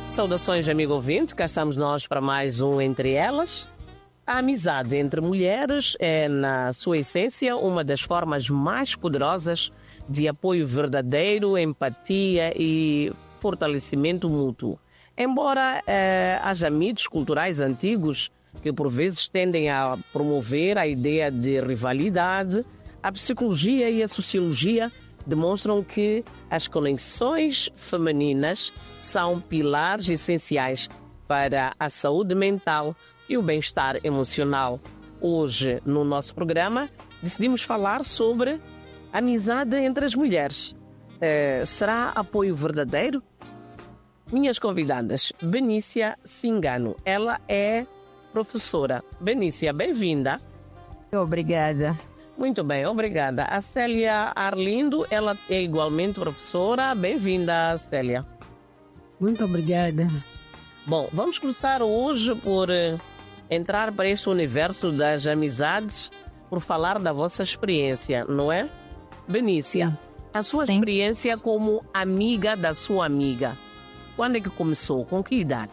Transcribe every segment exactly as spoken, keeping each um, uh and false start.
Saudações, amigo ouvinte, cá estamos nós para mais um Entre Elas. A amizade entre mulheres é, na sua essência, uma das formas mais poderosas de apoio verdadeiro, empatia e fortalecimento mútuo. Embora eh, haja mitos culturais antigos que por vezes tendem a promover a ideia de rivalidade, a psicologia e a sociologia demonstram que as conexões femininas são pilares essenciais para a saúde mental e o bem-estar emocional. Hoje, no nosso programa, decidimos falar sobre amizade entre as mulheres. Uh, será apoio verdadeiro? Minhas convidadas, Benícia Cingano. Ela é professora. Benícia, bem-vinda. Obrigada. Muito bem, obrigada. A Célia Arlindo, ela é igualmente professora. Bem-vinda, Célia. Muito obrigada. Bom, vamos começar hoje por uh, entrar para este universo das amizades, por falar da vossa experiência, não é? Benícia, Sim. a sua Sim. experiência como amiga da sua amiga, quando é que começou? Com que idade?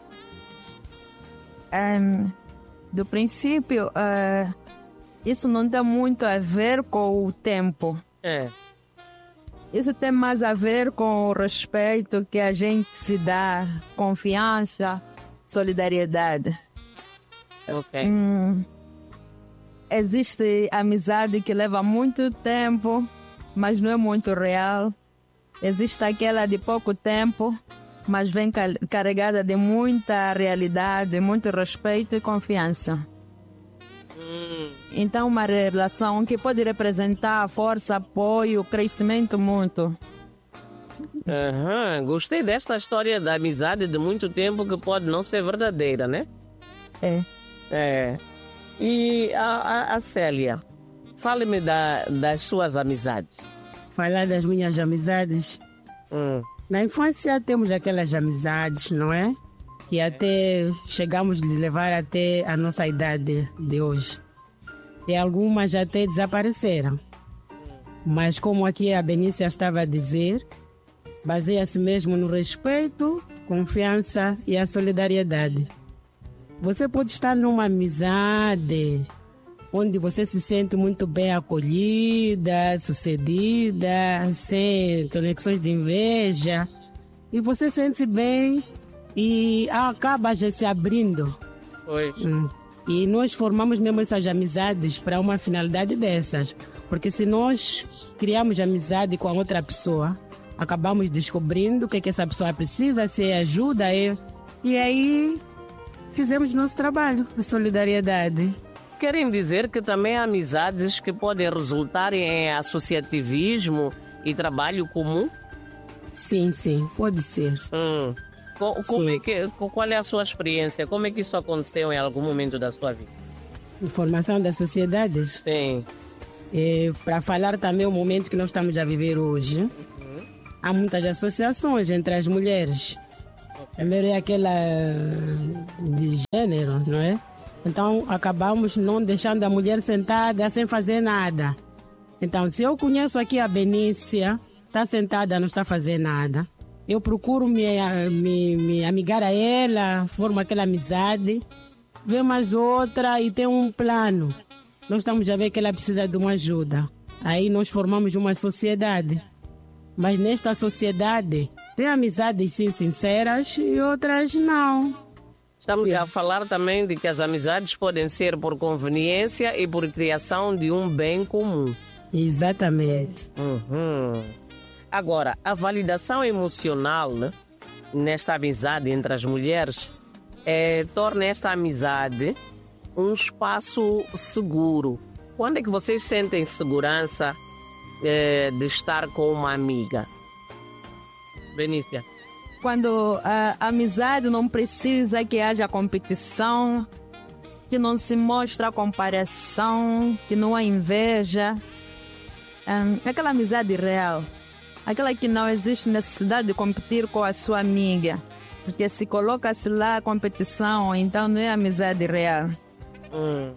Um, do princípio... Uh... Isso não tem muito a ver com o tempo. É. Isso tem mais a ver com o respeito que a gente se dá, confiança, solidariedade. Ok. Hum, existe amizade que leva muito tempo, mas não é muito real. Existe aquela de pouco tempo, mas vem carregada de muita realidade, muito respeito e confiança. Então, uma relação que pode representar força, apoio, crescimento mútuo. Uhum. Gostei desta história da amizade de muito tempo que pode não ser verdadeira, né? É. É. E a, a, a Célia, fale-me da, das suas amizades. Falar das minhas amizades? Hum. Na infância temos aquelas amizades, não é? Que até chegamos a levar até a nossa idade de hoje. E algumas até desapareceram. Mas como aqui a Benícia estava a dizer, baseia-se mesmo no respeito, confiança e a solidariedade. Você pode estar numa amizade onde você se sente muito bem acolhida, sucedida, sem conexões de inveja, e você sente-se bem e acaba já se abrindo. Oi. Hum. E nós formamos mesmo essas amizades para uma finalidade dessas. Porque se nós criamos amizade com a outra pessoa, acabamos descobrindo o que, é que essa pessoa precisa, se ajuda. E, e aí fizemos nosso trabalho de solidariedade. Querem dizer que também há amizades que podem resultar em associativismo e trabalho comum? Sim, sim, pode ser. Hum. Como é que, qual é a sua experiência? Como é que isso aconteceu em algum momento da sua vida? Formação das sociedades? Sim. Para falar também o momento que nós estamos a viver hoje, uhum. há muitas associações entre as mulheres. Okay. Primeiro é aquela de gênero, não é? Então acabamos não deixando a mulher sentada sem fazer nada. Então, se eu conheço aqui a Benícia, está sentada, não está fazendo nada. Eu procuro me, me, me amigar a ela, formo aquela amizade, vê mais outra e tem um plano. Nós estamos a ver que ela precisa de uma ajuda. Aí nós formamos uma sociedade. Mas nesta sociedade tem amizades sim sinceras e outras não. Estamos sim. a falar também de que as amizades podem ser por conveniência e por criação de um bem comum. Exatamente. Uhum. Agora, a validação emocional, né, nesta amizade entre as mulheres é, torna esta amizade um espaço seguro. Quando é que vocês sentem segurança é, de estar com uma amiga? Benícia. Quando a amizade não precisa que haja competição, que não se mostra comparação, que não há inveja. É aquela amizade real. Aquela que não existe necessidade de competir com a sua amiga. Porque se coloca-se lá a competição, então não é amizade real. Hum.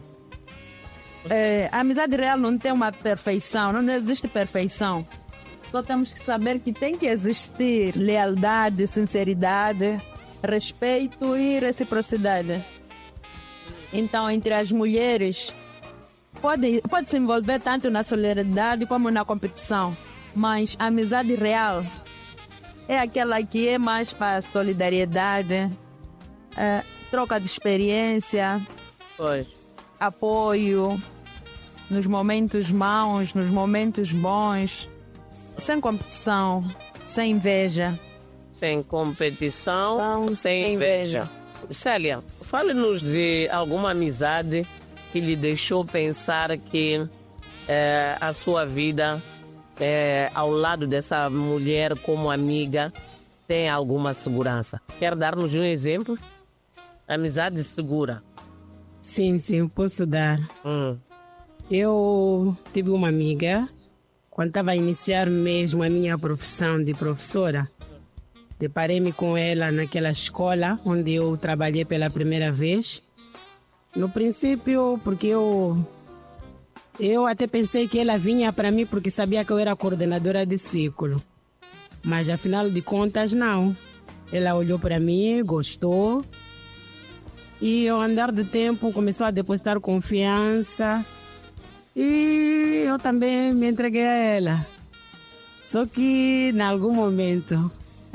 É, a amizade real não tem uma perfeição, não existe perfeição. Só temos que saber que tem que existir lealdade, sinceridade, respeito e reciprocidade. Então, entre as mulheres, pode, pode se envolver tanto na solidariedade como na competição, mas a amizade real é aquela que é mais para solidariedade, é, troca de experiência, Pois. apoio nos momentos maus, nos momentos bons, sem competição, sem inveja. Sem competição, Então, sem sem inveja. inveja. Célia, fale-nos de alguma amizade que lhe deixou pensar que eh, a sua vida, eh, ao lado dessa mulher como amiga, tem alguma segurança. Quer dar-nos um exemplo? Amizade segura. Sim, sim, posso dar. Hum. Eu tive uma amiga, quando estava a iniciar mesmo a minha profissão de professora, deparei-me com ela naquela escola onde eu trabalhei pela primeira vez. No princípio, porque eu, eu até pensei que ela vinha para mim porque sabia que eu era coordenadora de ciclo. Mas, afinal de contas, não. Ela olhou para mim, gostou. E, ao andar do tempo, começou a depositar confiança. E eu também me entreguei a ela. Só que, em algum momento...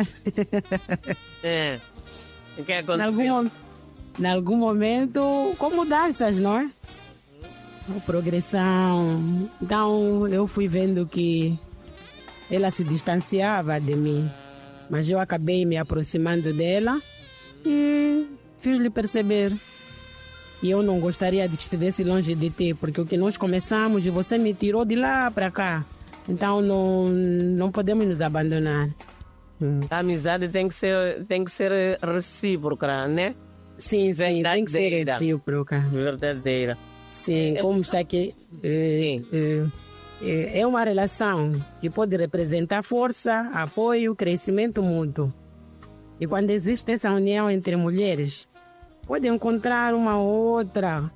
É. O que Em aconteceu? algum, em algum momento, com mudanças, não é? Com progressão. Então, eu fui vendo que ela se distanciava de mim. Mas eu acabei me aproximando dela e fiz-lhe perceber. E eu não gostaria de que estivesse longe de ti, porque o que nós começamos e você me tirou de lá para cá. Então, não, não podemos nos abandonar. A amizade tem que ser, tem que ser recíproca, né? Sim, sim, tem que ser Verdadeira. recíproca. Verdadeira. Sim, como está aqui. É, Sim. é, é uma relação que pode representar força, apoio, crescimento mútuo. E quando existe essa união entre mulheres, pode encontrar uma outra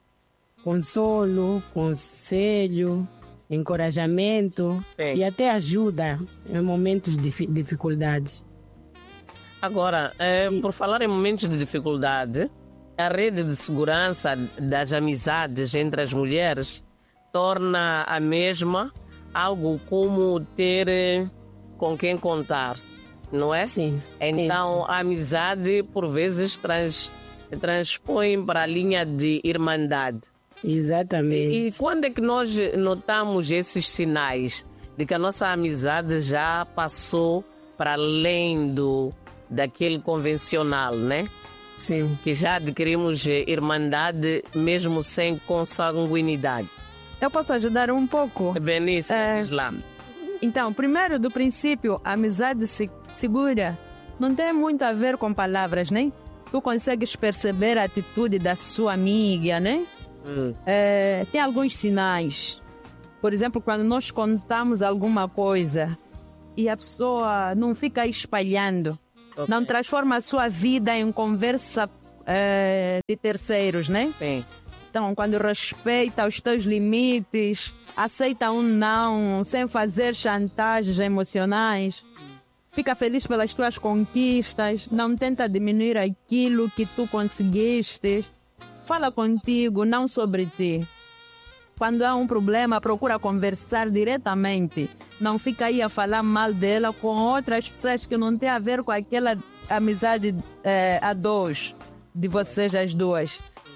consolo, conselho, encorajamento Sim. e até ajuda em momentos de difi- dificuldades. Agora, eh, por falar em momentos de dificuldade, a rede de segurança das amizades entre as mulheres torna a mesma algo como ter eh, com quem contar, não é? Sim, Então, sim, a amizade, por vezes, trans, transpõe para a linha de irmandade. sim. Exatamente. E quando é que nós notamos esses sinais de que a nossa amizade já passou para além do, daquele convencional, né? Sim. Que já adquirimos eh, irmandade mesmo sem consanguinidade. Eu posso ajudar um pouco? Benícia, É. diz lá. Então, primeiro, do princípio, a amizade se- segura não tem muito a ver com palavras, né? Tu consegues perceber a atitude da sua amiga, né? Hum. É, tem alguns sinais. Por exemplo, quando nós contamos alguma coisa e a pessoa não fica aí espalhando, Ok. não transforma a sua vida em conversa é, de terceiros, né? Sim. Então, quando respeita os teus limites, aceita um não, sem fazer chantagens emocionais, fica feliz pelas tuas conquistas, não tenta diminuir aquilo que tu conseguiste, fala contigo, não sobre ti. Quando há um problema, procura conversar diretamente. Não fica aí a falar mal dela com outras pessoas que não tem a ver com aquela amizade eh, a dois, de vocês as duas.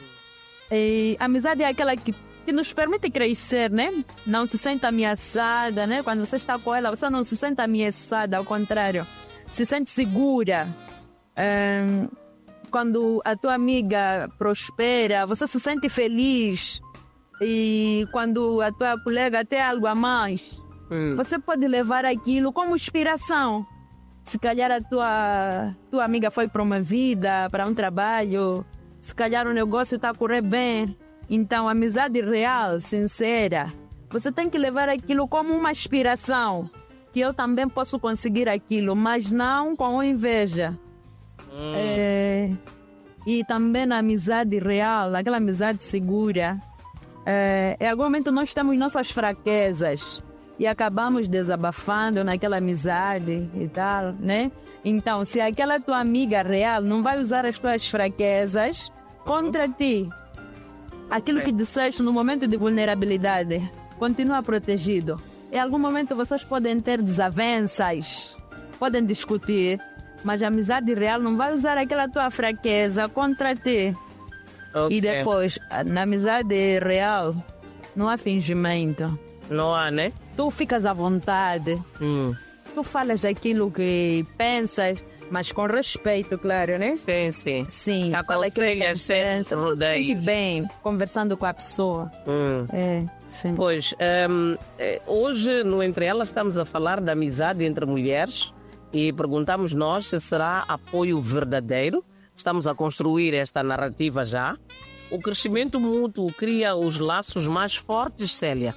E a amizade é aquela que, que nos permite crescer, né? Não se sente ameaçada, né? Quando você está com ela, você não se sente ameaçada, ao contrário. Se sente segura. Ahn, quando a tua amiga prospera, você se sente feliz. E quando a tua colega tem algo a mais, Hum. você pode levar aquilo como inspiração. Se calhar a tua, tua amiga foi promovida para um trabalho, se calhar o negócio está a correr bem. Então, amizade real, sincera, você tem que levar aquilo como uma inspiração. Que eu também posso conseguir aquilo, mas não com inveja. Hum. É, e também na amizade real, aquela amizade segura. É, em algum momento nós temos nossas fraquezas. e acabamos desabafando naquela amizade e tal, né? Então, se aquela tua amiga real não vai usar as tuas fraquezas contra ti, aquilo que disseste no momento de vulnerabilidade, continua protegido. Em algum momento vocês podem ter desavenças, podem discutir, mas a amizade real não vai usar aquela tua fraqueza contra ti. Okay. E depois, na amizade real, não há fingimento. Não há, né? Tu ficas à vontade. Hum. Tu falas aquilo que pensas, mas com respeito, claro, né? Sim, sim. Sim. Aconselhas sempre rodeios. Se bem, conversando com a pessoa. Hum. É, sim. Pois, hum, hoje no Entre Elas estamos a falar da amizade entre mulheres e perguntamos nós se será apoio verdadeiro. Estamos a construir esta narrativa já. O crescimento mútuo cria os laços mais fortes, Célia?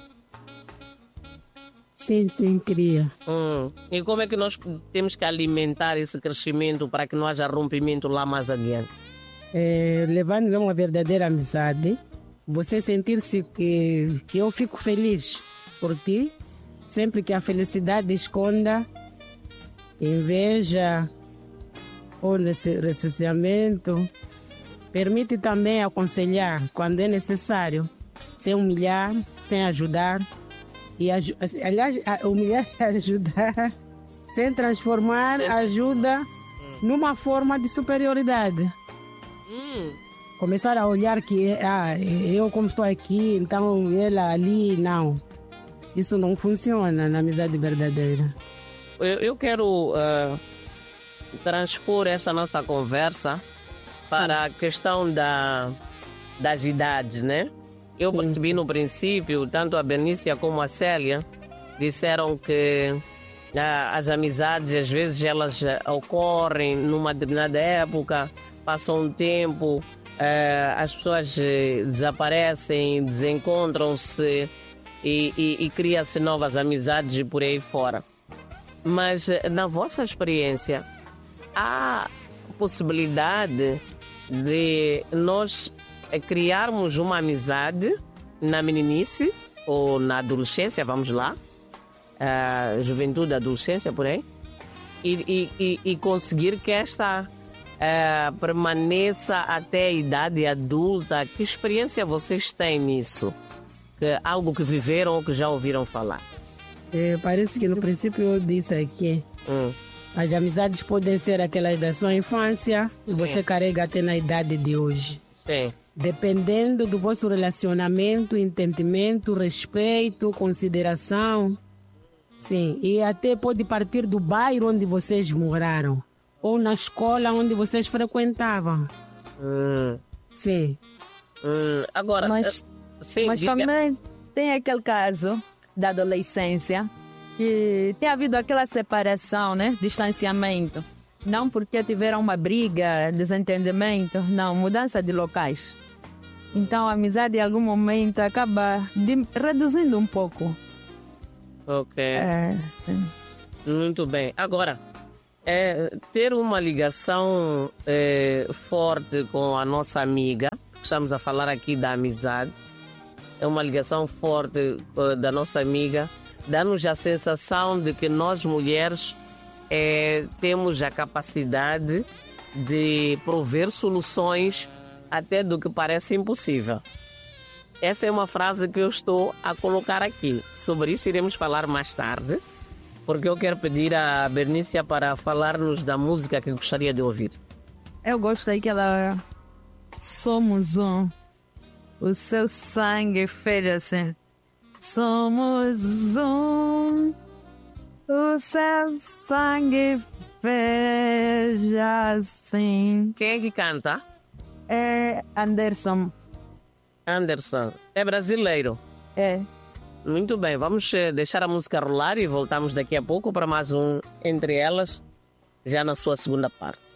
Sim, sim, cria. Hum. E como é que nós temos que alimentar esse crescimento para que não haja rompimento lá mais adiante? É, levando uma verdadeira amizade, você sentir-se que, que eu fico feliz por ti, sempre que a felicidade esconda inveja ou ressentiamento. Permite também aconselhar quando é necessário, sem humilhar, sem ajudar. E, aliás, humilhar e ajudar, sem transformar ajuda numa forma de superioridade. Hum. Começar a olhar que ah, eu como estou aqui, então ela ali, não. Isso não funciona na amizade verdadeira. Eu, eu quero uh, transpor essa nossa conversa para a questão da, das idades, né? Eu sim, percebi sim. no princípio, tanto a Benícia como a Célia disseram que ah, as amizades, às vezes, elas ocorrem numa determinada época, passam um tempo, ah, as pessoas desaparecem, desencontram-se e, e, e cria-se novas amizades e por aí fora. Mas, na vossa experiência, há possibilidade de nós criarmos uma amizade na meninice ou na adolescência, vamos lá, uh, juventude, adolescência, por aí, e, e, e conseguir que esta uh, permaneça até a idade adulta. Que experiência vocês têm nisso? Que, algo que viveram ou que já ouviram falar? É, parece que no princípio eu disse aqui, hum. as amizades podem ser aquelas da sua infância e você carrega até na idade de hoje. Sim. Dependendo do vosso relacionamento, entendimento, respeito, consideração. Sim, e até pode partir do bairro onde vocês moraram ou na escola onde vocês frequentavam. Hum. Sim. Hum. Agora, mas, sim, mas diga... também tem aquele caso da adolescência que tem havido aquela separação, né? Distanciamento. Não porque tiveram uma briga, desentendimento, não, mudança de locais. Então a amizade em algum momento acaba de, reduzindo um pouco. Ok. É, sim. Muito bem. Agora, é, ter uma ligação é, forte com a nossa amiga, estamos a falar aqui da amizade, é uma ligação forte uh, da nossa amiga, dá-nos a sensação de que nós mulheres É, temos a capacidade de prover soluções até do que parece impossível. Essa é uma frase que eu estou a colocar aqui. Sobre isso iremos falar mais tarde, porque eu quero pedir a Bernícia para falar-nos da música que gostaria de ouvir. Eu gosto daquela Somos um, o seu sangue fez assim. Somos um, o seu sangue veja assim. Quem é que canta? É Anderson. Anderson. É brasileiro? É. Muito bem, vamos deixar a música rolar e voltamos daqui a pouco para mais um Entre Elas, já na sua segunda parte.